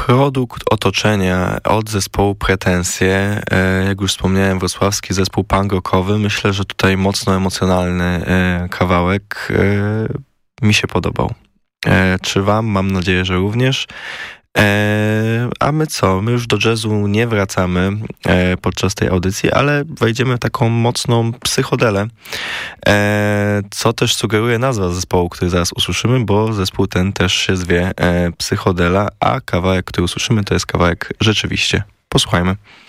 Produkt otoczenia od zespołu Pretensje, jak już wspomniałem, wrocławski zespół punk rockowy. Myślę, że tutaj mocno emocjonalny kawałek mi się podobał. Czy wam? Mam nadzieję, że również. A my co? My już do jazzu nie wracamy podczas tej audycji, ale wejdziemy w taką mocną psychodelę, co też sugeruje nazwa zespołu, który zaraz usłyszymy, bo zespół ten też się zwie Psychodela, a kawałek, który usłyszymy, to jest kawałek Rzeczywiście. Posłuchajmy.